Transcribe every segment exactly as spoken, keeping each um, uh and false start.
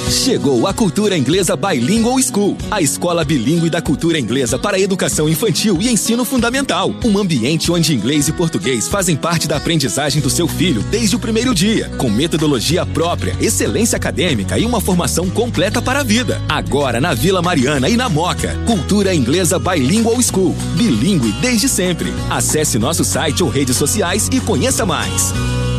Chegou a Cultura Inglesa Bilingual School, a escola bilíngue da cultura inglesa para a educação infantil e ensino fundamental. Um ambiente onde inglês e português fazem parte da aprendizagem do seu filho desde o primeiro dia, com metodologia própria, excelência acadêmica e uma formação completa para a vida. Agora na Vila Mariana e na Moca. Cultura Inglesa Bilingual School, bilíngue desde sempre. Acesse nosso site ou redes sociais e conheça mais.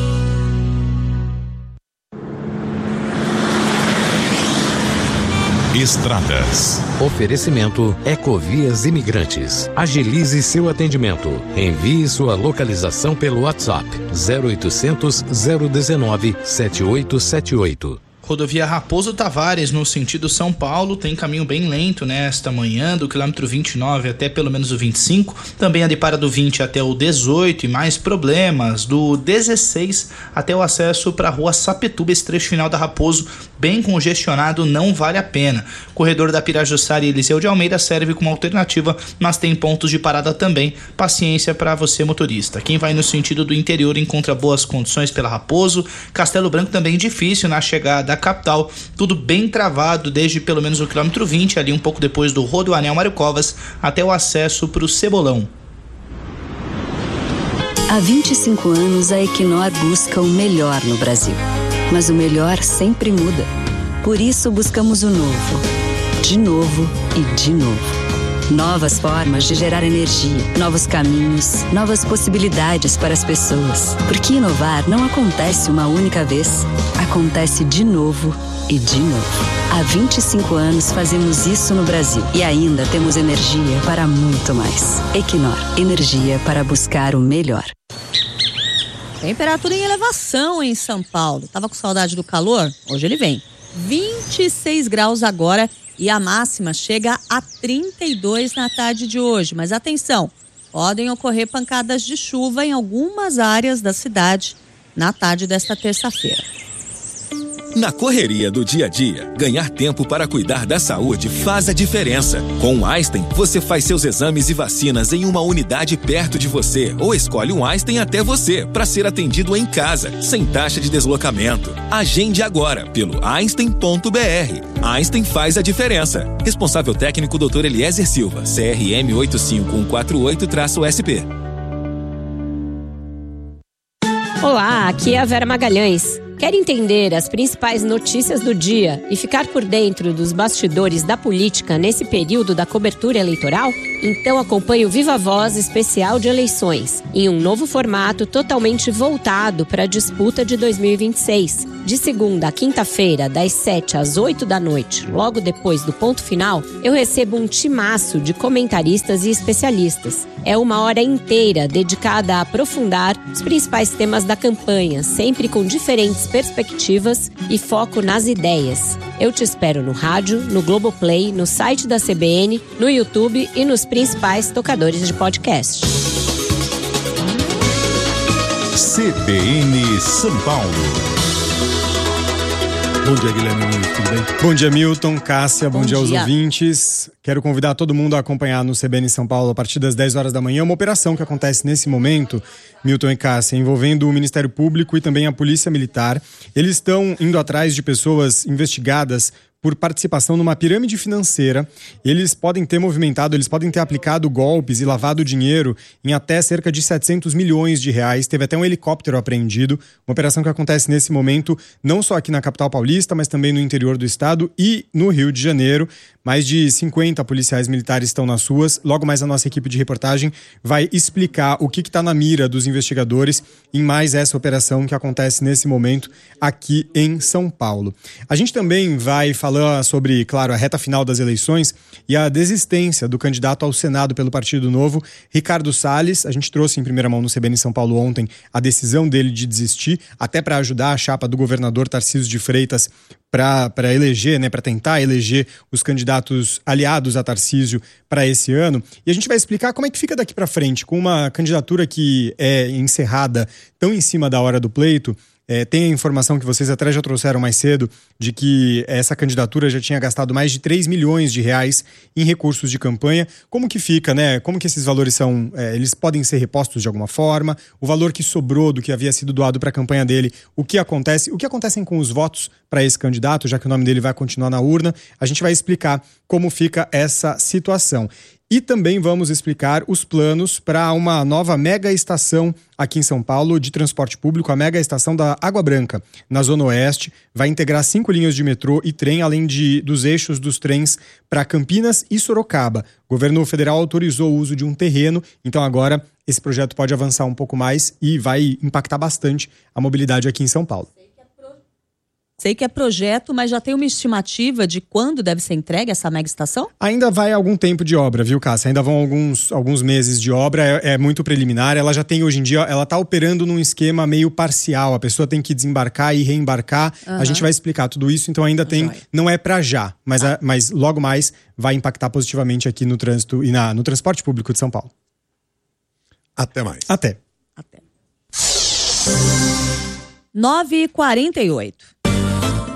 Estradas. Oferecimento Ecovias Imigrantes. Agilize seu atendimento. Envie sua localização pelo WhatsApp zero oitocentos, zero um nove, sete oito sete oito. Rodovia Raposo Tavares, no sentido São Paulo, tem caminho bem lento nesta manhã, do quilômetro vinte e nove até pelo menos o vinte e cinco, também a de para do vinte até o dezoito e mais problemas do dezesseis até o acesso para a rua Sapituba, esse trecho final da Raposo, bem congestionado, não vale a pena. Corredor da Pirajussara e Eliseu de Almeida serve como alternativa, mas tem pontos de parada também, paciência para você motorista. Quem vai no sentido do interior encontra boas condições pela Raposo, Castelo Branco também difícil na chegada capital, tudo bem travado desde pelo menos o quilômetro vinte, ali um pouco depois do Rodoanel Mário Covas, até o acesso para o Cebolão. Há vinte e cinco anos a Equinor busca o melhor no Brasil, mas o melhor sempre muda. Por isso buscamos o novo, de novo e de novo. Novas formas de gerar energia, novos caminhos, novas possibilidades para as pessoas. Porque inovar não acontece uma única vez, acontece de novo e de novo. Há vinte e cinco anos fazemos isso no Brasil e ainda temos energia para muito mais. Equinor, energia para buscar o melhor. Temperatura em elevação em São Paulo. Tava com saudade do calor? Hoje ele vem. vinte e seis graus agora. E a máxima chega a trinta e dois na tarde de hoje. Mas atenção, podem ocorrer pancadas de chuva em algumas áreas da cidade na tarde desta terça-feira. Na correria do dia a dia, ganhar tempo para cuidar da saúde faz a diferença. Com o Einstein, você faz seus exames e vacinas em uma unidade perto de você ou escolhe um Einstein até você para ser atendido em casa, sem taxa de deslocamento. Agende agora pelo einstein ponto b r. Einstein faz a diferença. Responsável técnico doutor Eliezer Silva, C R M oito cinco um quatro oito S P. Olá, aqui é a Vera Magalhães. Quer entender as principais notícias do dia e ficar por dentro dos bastidores da política nesse período da cobertura eleitoral? Então acompanhe o Viva Voz especial de eleições, em um novo formato totalmente voltado para a disputa de dois mil e vinte e seis. De segunda a quinta-feira, das sete às oito da noite, logo depois do ponto final, eu recebo um timaço de comentaristas e especialistas. É uma hora inteira dedicada a aprofundar os principais temas da campanha, sempre com diferentes perspectivas e foco nas ideias. Eu te espero no rádio, no Globoplay, no site da C B N, no YouTube e nos principais tocadores de podcast. C B N São Paulo. Bom dia, Guilherme Nunes, tudo bem? Bom dia, Milton, Cássia, bom, bom dia aos dia. ouvintes. Quero convidar todo mundo a acompanhar no C B N São Paulo a partir das dez horas da manhã uma operação que acontece nesse momento, Milton e Cássia, envolvendo o Ministério Público e também a Polícia Militar. Eles estão indo atrás de pessoas investigadas por participação numa pirâmide financeira. Eles podem ter movimentado, eles podem ter aplicado golpes e lavado dinheiro em até cerca de setecentos milhões de reais. Teve até um helicóptero apreendido. Uma operação que acontece nesse momento, não só aqui na capital paulista, mas também no interior do estado e no Rio de Janeiro. Mais de cinquenta policiais militares estão nas ruas. Logo mais a nossa equipe de reportagem vai explicar o que está na mira dos investigadores em mais essa operação que acontece nesse momento aqui em São Paulo. A gente também vai falar falar sobre, claro, a reta final das eleições e a desistência do candidato ao Senado pelo Partido Novo, Ricardo Salles. A gente trouxe em primeira mão no C B N São Paulo ontem a decisão dele de desistir, até para ajudar a chapa do governador Tarcísio de Freitas para eleger, né, para tentar eleger os candidatos aliados a Tarcísio para esse ano. E a gente vai explicar como é que fica daqui para frente, com uma candidatura que é encerrada tão em cima da hora do pleito. É, tem a informação que vocês até já trouxeram mais cedo de que essa candidatura já tinha gastado mais de três milhões de reais em recursos de campanha. Como que fica, né? Como que esses valores são, é, eles podem ser repostos de alguma forma? O valor que sobrou do que havia sido doado para a campanha dele, o que acontece? O que acontecem com os votos para esse candidato, já que o nome dele vai continuar na urna? A gente vai explicar como fica essa situação. E também vamos explicar os planos para uma nova mega estação aqui em São Paulo de transporte público, a mega estação da Água Branca, na Zona Oeste. Vai integrar cinco linhas de metrô e trem, além de, dos eixos dos trens para Campinas e Sorocaba. O governo federal autorizou o uso de um terreno, então agora esse projeto pode avançar um pouco mais e vai impactar bastante a mobilidade aqui em São Paulo. Sei que é projeto, mas já tem uma estimativa de quando deve ser entregue essa mega estação? Ainda vai algum tempo de obra, viu, Cássia? Ainda vão alguns, alguns meses de obra, é, é muito preliminar. Ela já tem hoje em dia, ela está operando num esquema meio parcial. A pessoa tem que desembarcar e reembarcar. Uhum. A gente vai explicar tudo isso, então ainda tem, não é para já, mas, ah. a, mas logo mais vai impactar positivamente aqui no trânsito e na, no transporte público de São Paulo. Até mais. Até. Até. nove e quarenta e oito.